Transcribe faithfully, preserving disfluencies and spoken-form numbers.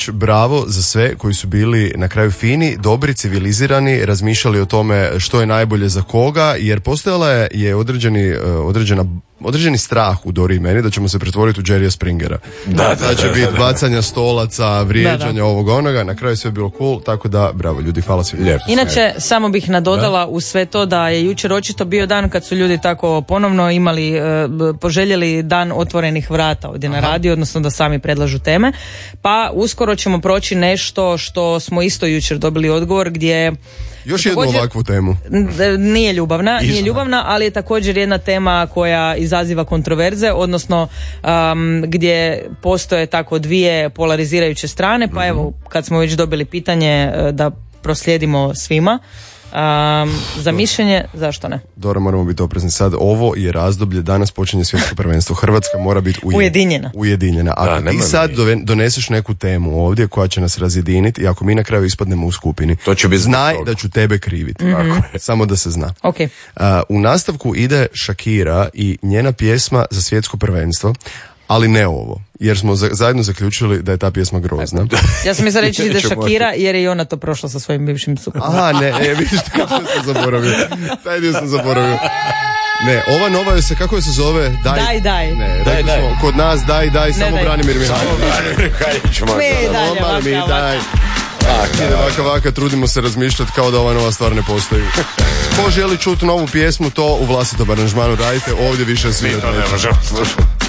Bravo za sve koji su bili na kraju fini, dobri, civilizirani, razmišljali o tome što je najbolje za koga, jer postojala je, je određeni, određena, određeni strah u Dori i meni da ćemo se pretvoriti u Jerrya Springera. Da, da, da će da, biti da, da. bacanja stolaca, vrijeđanja, da, da. ovog onoga, na kraju sve bilo cool, tako da bravo ljudi, hvala svima. Lijepo. Inače, samo bih nadodala u sve to da je jučer očito bio dan kad su ljudi tako ponovno imali, e, poželjeli dan otvorenih vrata ovdje na radiju, odnosno da sami predlažu teme, pa uskoro ćemo proći nešto što smo isto jučer dobili odgovor gdje Još jednu također, ovakvu temu. Nije ljubavna, Izna. nije ljubavna, ali je također jedna tema koja izaziva kontroverze, odnosno um, gdje postoje tako dvije polarizirajuće strane, pa evo, kad smo već dobili pitanje da proslijedimo svima um, za mišljenje, zašto ne? Dora, moramo biti oprezni sad. Ovo je razdoblje, danas počinje svjetsko prvenstvo. Hrvatska mora biti ujedinjena. Ujedinjena. Ujedinjena. Ako Da, ti nema sad mi. dove- doneseš neku temu ovdje koja će nas razjediniti i ako mi na kraju ispadnemo u skupini, To će biti znaj zbog da ću tebe kriviti. Samo da se zna. Ok. Uh, u nastavku ide Shakira i njena pjesma za svjetsko prvenstvo, ali ne ovo, jer smo za- zajedno zaključili da je ta pjesma grozna. Ja sam mislila reći da je Neće Shakira jer je i ona to prošla sa svojim bivšim suprugom. Aha, ne, e, vidiš, taj dio sam zaboravio. Taj dio sam zaboravio. Ne, ova nova je se, kako je se zove? Daj, Daj, daj. Ne, Daj, rekli daj. smo, kod nas daj, daj, samo daj. Branimir Mihajlović. Ne, dalje, Samo mi vaka, daj. Ide vaka, vaka, trudimo se razmišljati kao da ova nova stvar ne postoji. Ko želi čuti novu pjesmu, to u vlastitom aranžmanu radite, ovdje više svi. Mi to ne možemo slušati.